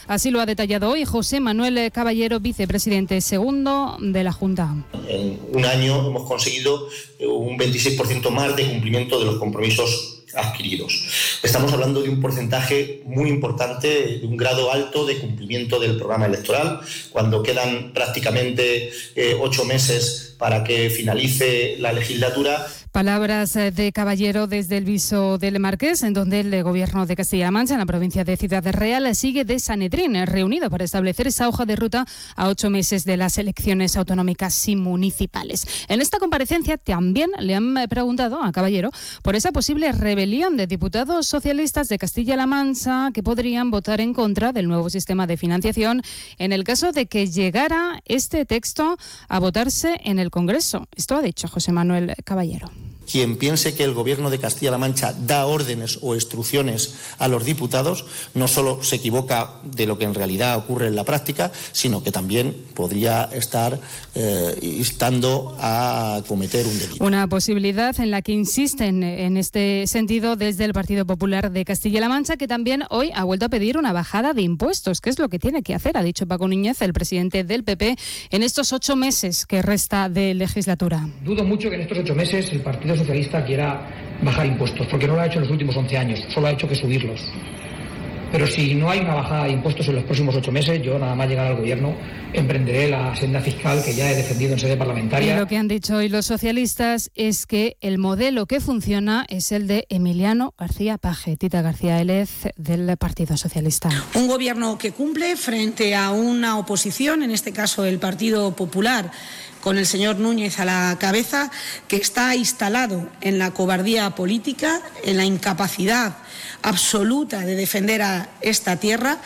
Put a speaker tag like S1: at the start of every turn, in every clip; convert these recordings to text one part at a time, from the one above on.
S1: Así lo ha detallado hoy José Manuel Caballero, vicepresidente segundo de la Junta.
S2: En un año hemos conseguido un 26% más de cumplimiento de los compromisos adquiridos. Estamos hablando de un porcentaje muy importante, de un grado alto de cumplimiento del programa electoral, cuando quedan prácticamente 8 meses para que finalice la legislatura.
S1: Palabras de Caballero desde el Viso del Marqués, en donde el Gobierno de Castilla-La Mancha, en la provincia de Ciudad Real, sigue de Sanedrín, reunido para establecer esa hoja de ruta a 8 meses de las elecciones autonómicas y municipales. En esta comparecencia también le han preguntado a Caballero por esa posible rebelión de diputados socialistas de Castilla-La Mancha que podrían votar en contra del nuevo sistema de financiación en el caso de que llegara este texto a votarse en el Congreso. Esto ha dicho José Manuel Caballero.
S2: Quien piense que el Gobierno de Castilla-La Mancha da órdenes o instrucciones a los diputados no solo se equivoca de lo que en realidad ocurre en la práctica, sino que también podría estar instando a cometer un delito.
S1: Una posibilidad en la que insisten en este sentido desde el Partido Popular de Castilla-La Mancha, que también hoy ha vuelto a pedir una bajada de impuestos, que es lo que tiene que hacer, ha dicho Paco Núñez, el presidente del PP, en estos 8 meses que resta de legislatura.
S3: Dudo mucho que en estos 8 meses el Partido Socialista quiera bajar impuestos, porque no lo ha hecho en los últimos 11 años, solo ha hecho que subirlos. Pero si no hay una bajada de impuestos en los próximos 8 meses, yo nada más llegar al gobierno emprenderé la senda fiscal que ya he defendido en sede parlamentaria.
S1: Y lo que han dicho hoy los socialistas es que el modelo que funciona es el de Emiliano García Paje. Tita García Élez, del Partido Socialista.
S4: Un gobierno que cumple frente a una oposición, en este caso el Partido Popular, con el señor Núñez a la cabeza, que está instalado en la cobardía política, en la incapacidad absoluta de defender a esta tierra.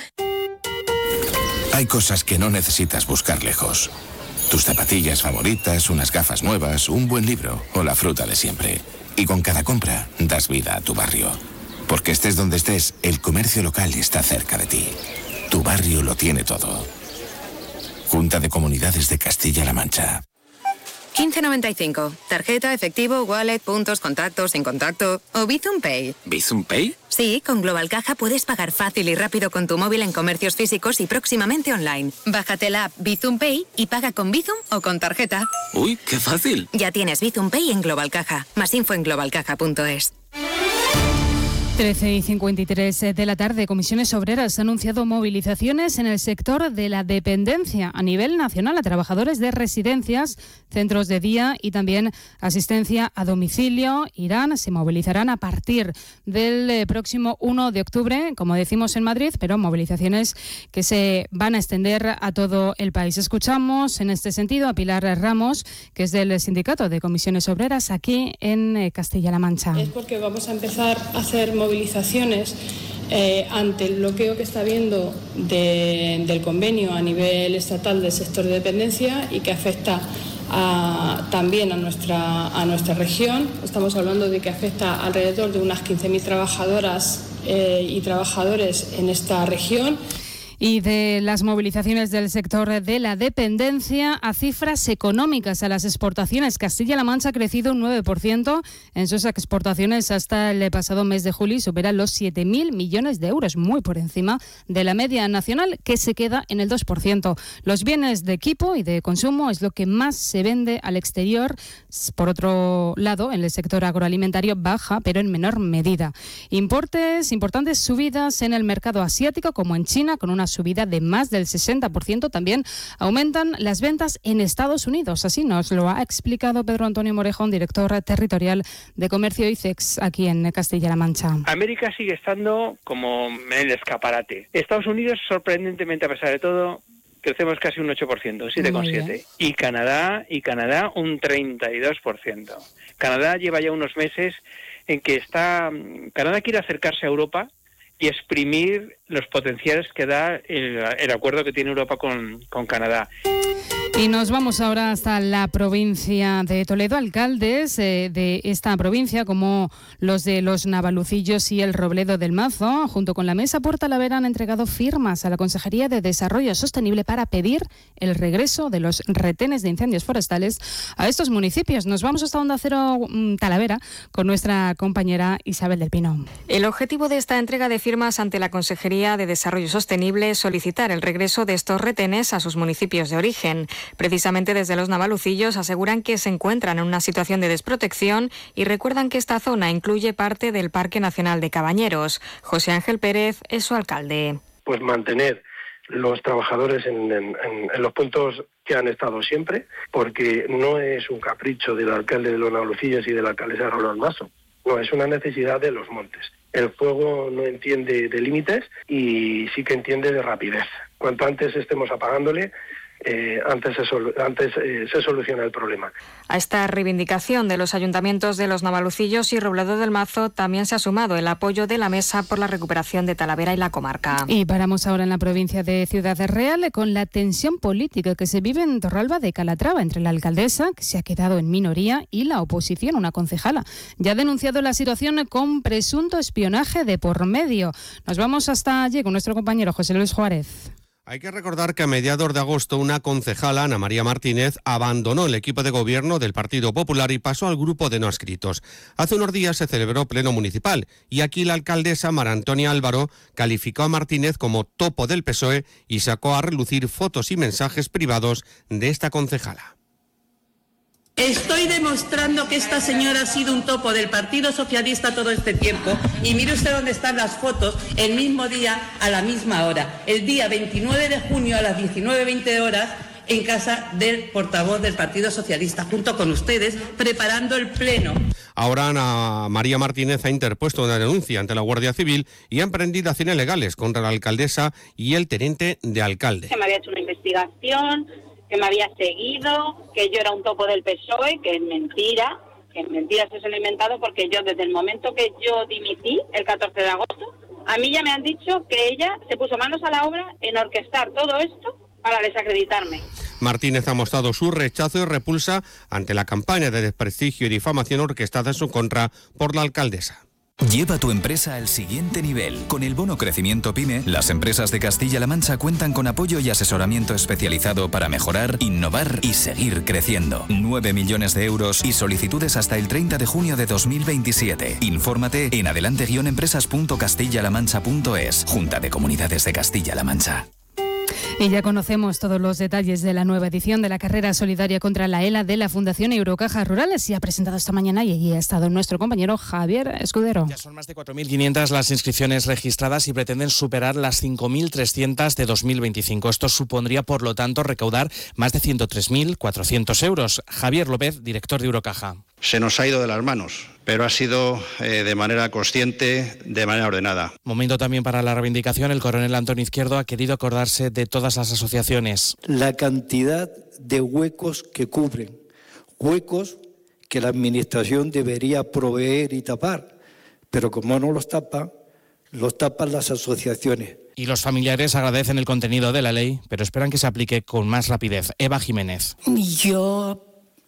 S5: Hay cosas que no necesitas buscar lejos. Tus zapatillas favoritas, unas gafas nuevas, un buen libro o la fruta de siempre. Y con cada compra das vida a tu barrio. Porque estés donde estés, el comercio local está cerca de ti. Tu barrio lo tiene todo. Junta de Comunidades de Castilla-La Mancha.
S6: 15.95. Tarjeta, efectivo, wallet, puntos, contactos, sin contacto o Bizum Pay.
S7: ¿Bizum Pay?
S6: Sí, con Global Caja puedes pagar fácil y rápido con tu móvil en comercios físicos y próximamente online. Bájate la app Bizum Pay y paga con Bizum o con tarjeta.
S7: ¡Uy, qué fácil!
S6: Ya tienes Bizum Pay en Global Caja. Más info en globalcaja.es.
S1: 13:53 de la tarde. Comisiones Obreras ha anunciado movilizaciones en el sector de la dependencia a nivel nacional a trabajadores de residencias, centros de día y también asistencia a domicilio. Se movilizarán a partir del próximo 1 de octubre, como decimos en Madrid, pero movilizaciones que se van a extender a todo el país. Escuchamos en este sentido a Pilar Ramos, que es del Sindicato de Comisiones Obreras aquí en Castilla-La Mancha.
S8: Es porque vamos a empezar a hacer movilizaciones ante el bloqueo que está habiendo del convenio a nivel estatal del sector de dependencia y que afecta también a nuestra región. Estamos hablando de que afecta alrededor de unas 15.000 trabajadoras y trabajadores en esta región.
S1: Y de las movilizaciones del sector de la dependencia a cifras económicas, a las exportaciones. Castilla-La Mancha ha crecido un 9% en sus exportaciones hasta el pasado mes de julio y supera los 7.000 millones de euros, muy por encima de la media nacional, que se queda en el 2%. Los bienes de equipo y de consumo es lo que más se vende al exterior. Por otro lado, en el sector agroalimentario baja, pero en menor medida. Importantes subidas en el mercado asiático, como en China, con una subida de más del 60%. También aumentan las ventas en Estados Unidos. Así nos lo ha explicado Pedro Antonio Morejón, director territorial de Comercio ICEX aquí en Castilla-La Mancha.
S9: América sigue estando como en el escaparate. Estados Unidos, sorprendentemente, a pesar de todo, crecemos casi un 8%, 7,7%. Y Canadá un 32%. Canadá lleva ya unos meses en que Canadá quiere acercarse a Europa y exprimir los potenciales que da el acuerdo que tiene Europa con Canadá.
S1: Y nos vamos ahora hasta la provincia de Toledo. Alcaldes de esta provincia, como los de Los Navalucillos y el Robledo del Mazo, junto con la Mesa por Talavera, han entregado firmas a la Consejería de Desarrollo Sostenible para pedir el regreso de los retenes de incendios forestales a estos municipios. Nos vamos hasta Onda Cero Talavera con nuestra compañera Isabel del Pino.
S10: El objetivo de esta entrega de firmas firmas ante la Consejería de Desarrollo Sostenible solicitar el regreso de estos retenes a sus municipios de origen. Precisamente desde los navalucillos aseguran que se encuentran en una situación de desprotección y recuerdan que esta zona incluye parte del Parque Nacional de Cabañeros. José Ángel Pérez es su alcalde.
S11: Pues mantener los trabajadores en los puntos que han estado siempre, porque no es un capricho del alcalde de los Navalucillos y de la alcaldesa Roland Maso, no, es una necesidad de los montes. El fuego no entiende de límites y sí que entiende de rapidez. Cuanto antes estemos apagándole, antes se soluciona el problema.
S10: A esta reivindicación de los ayuntamientos de los Navalucillos y Robledo del Mazo también se ha sumado el apoyo de la Mesa por la recuperación de Talavera y la comarca.
S1: Y paramos ahora en la provincia de Ciudad Real con la tensión política que se vive en Torralba de Calatrava entre la alcaldesa, que se ha quedado en minoría, y la oposición, una concejala. Ya ha denunciado la situación con presunto espionaje de por medio. Nos vamos hasta allí con nuestro compañero José Luis Juárez.
S12: Hay que recordar que a mediados de agosto una concejala, Ana María Martínez, abandonó el equipo de gobierno del Partido Popular y pasó al grupo de no adscritos. Hace unos días se celebró pleno municipal y aquí la alcaldesa María Antonia Álvaro calificó a Martínez como topo del PSOE y sacó a relucir fotos y mensajes privados de esta concejala.
S13: Estoy demostrando que esta señora ha sido un topo del Partido Socialista todo este tiempo y mire usted dónde están las fotos el mismo día a la misma hora, el día 29 de junio a las 19:20 horas en casa del portavoz del Partido Socialista junto con ustedes preparando el pleno.
S12: Ahora Ana María Martínez ha interpuesto una denuncia ante la Guardia Civil y ha emprendido acciones legales contra la alcaldesa y el teniente de alcalde.
S14: Se me había hecho una investigación, que me había seguido, que yo era un topo del PSOE, que es mentira se lo he inventado porque yo desde el momento que yo dimití, el 14 de agosto, a mí ya me han dicho que ella se puso manos a la obra en orquestar todo esto para desacreditarme.
S12: Martínez ha mostrado su rechazo y repulsa ante la campaña de desprestigio y difamación orquestada en su contra por la alcaldesa.
S15: Lleva tu empresa al siguiente nivel. Con el bono Crecimiento PYME, las empresas de Castilla-La Mancha cuentan con apoyo y asesoramiento especializado para mejorar, innovar y seguir creciendo. 9 millones de euros y solicitudes hasta el 30 de junio de 2027. Infórmate en adelante-empresas.castillalamancha.es. Junta de Comunidades de Castilla-La Mancha.
S1: Y ya conocemos todos los detalles de la nueva edición de la carrera solidaria contra la ELA de la Fundación Eurocaja Rural. Se ha presentado esta mañana y allí ha estado nuestro compañero Javier Escudero.
S16: Ya son más de 4.500 las inscripciones registradas y pretenden superar las 5.300 de 2025. Esto supondría, por lo tanto, recaudar más de 103.400 euros. Javier López, director de Eurocaja.
S17: Se nos ha ido de las manos, pero ha sido de manera consciente, de manera ordenada.
S16: Momento también para la reivindicación. El coronel Antonio Izquierdo ha querido acordarse de todas las asociaciones.
S18: La cantidad de huecos que cubren, huecos que la Administración debería proveer y tapar, pero como no los tapan las asociaciones.
S16: Y los familiares agradecen el contenido de la ley, pero esperan que se aplique con más rapidez. Eva Jiménez.
S19: Yo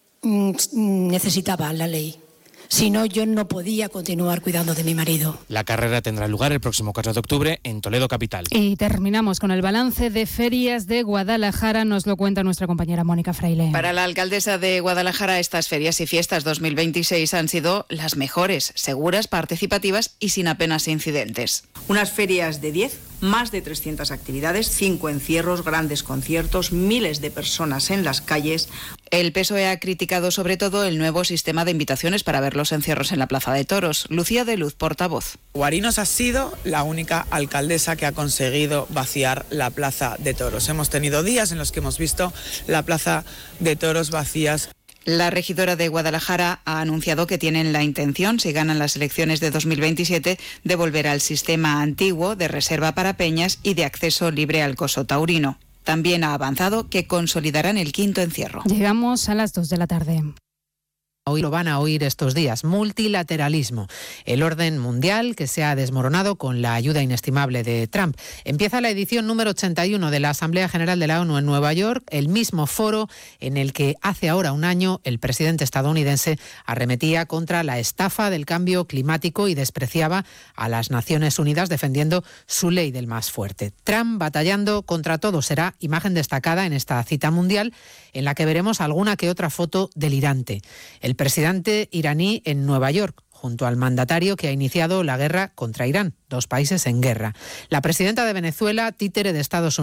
S19: necesitaba la ley. Si no, yo no podía continuar cuidando de mi marido.
S16: La carrera tendrá lugar el próximo 4 de octubre en Toledo capital.
S1: Y terminamos con el balance de ferias de Guadalajara. Nos lo cuenta nuestra compañera Mónica Fraile.
S20: Para la alcaldesa de Guadalajara, estas ferias y fiestas 2026 han sido las mejores, seguras, participativas y sin apenas incidentes.
S21: Unas ferias de 10, más de 300 actividades, 5 encierros, grandes conciertos, miles de personas en las calles.
S20: El PSOE ha criticado sobre todo el nuevo sistema de invitaciones para ver los encierros en la Plaza de Toros. Lucía de Luz, portavoz.
S22: Guarinos ha sido la única alcaldesa que ha conseguido vaciar la Plaza de Toros. Hemos tenido días en los que hemos visto la Plaza de Toros vacías.
S20: La regidora de Guadalajara ha anunciado que tienen la intención, si ganan las elecciones de 2027, de volver al sistema antiguo de reserva para peñas y de acceso libre al coso taurino. También ha avanzado que consolidarán el 5.º encierro.
S1: Llegamos a las 2 de la tarde.
S23: Hoy lo van a oír estos días, multilateralismo, el orden mundial que se ha desmoronado con la ayuda inestimable de Trump. Empieza la edición número 81 de la Asamblea General de la ONU en Nueva York, el mismo foro en el que hace ahora un año el presidente estadounidense arremetía contra la estafa del cambio climático y despreciaba a las Naciones Unidas defendiendo su ley del más fuerte. Trump batallando contra todo será imagen destacada en esta cita mundial en la que veremos alguna que otra foto delirante. El presidente iraní en Nueva York, junto al mandatario que ha iniciado la guerra contra Irán, 2 países en guerra. La presidenta de Venezuela, títere de Estados Unidos,